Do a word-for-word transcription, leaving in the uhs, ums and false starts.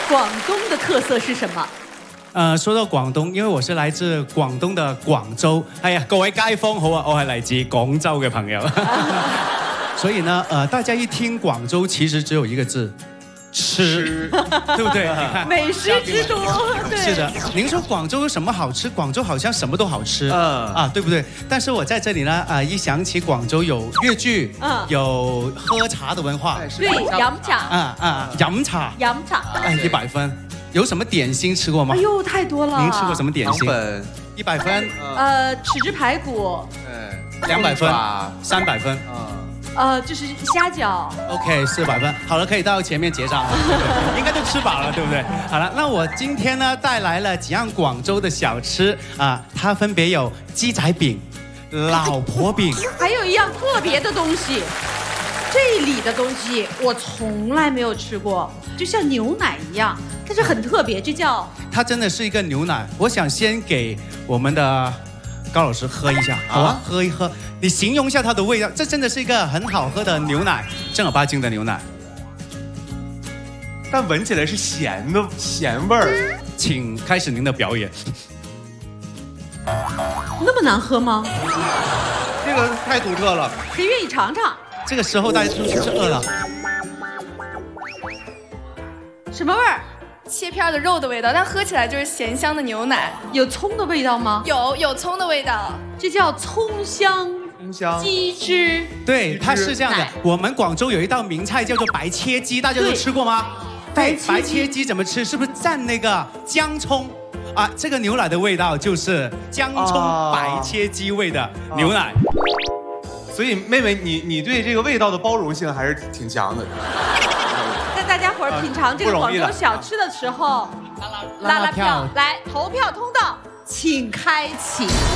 广东的特色是什么？ 呃，說到廣東，因為我是來自廣東的廣州，係啊，各位街坊好啊，我係嚟自廣州嘅朋友，所以呢，呃，大家一聽廣州，其實只有一個字，吃，對不對？你看， 美食之都，對。 是的，您說廣州有什麼好吃？廣州好像什麼都好吃，嗯啊，對不對？但是我在這裡呢，啊、呃，一想起廣州有粵劇，嗯，有喝茶的文化， 對，飲茶， 啊啊，飲茶， 飲茶， 哎，一百分。有什麼點心吃過嗎？ 哎呦，太多了！ 您吃過什麼點心？一百分。 呃，豉汁排骨。 嗯，兩百分。三百分。 呃，就是蝦餃。 OK， 四百分。好了，可以到前面結賬了。應該都吃飽了，對不對？好了，那我今天呢帶來了幾樣廣州的小吃啊，它分別有雞仔餅、老婆餅， 還有一樣特別的東西。這裡的東西我從來沒有吃過，就像牛奶一樣，但是很特別，這叫…… 它真的是一個牛奶。我想先給我們的高老師喝一下，好啊，喝一喝。你形容一下它的味道，這真的是一個很好喝的牛奶，正兒八經的牛奶。 但聞起來是鹹的鹹味兒。 請開始您的表演。 那麼難喝嗎？ 這個太獨特了， 誰願意嘗嘗？ 這個時候大家是不是餓了？ 什麼味兒？ 切片的肉的味道，但喝起來就是鹹香的牛奶。 有蔥的味道嗎？ 有，有蔥的味道。 這叫蔥香。 蔥香。 雞汁。 對，它是這樣的。我們廣州有一道名菜叫做白切雞，大家都吃過嗎？ 白白切雞怎麼吃？是不是蘸那個薑蔥？啊，這個牛奶的味道就是薑蔥白切雞味的牛奶。 所以妹妹，你你對這個味道的包容性還是挺強的。 在大家伙兒品嘗這個廣州小吃的時候，拉拉票，來投票通道，請開啟。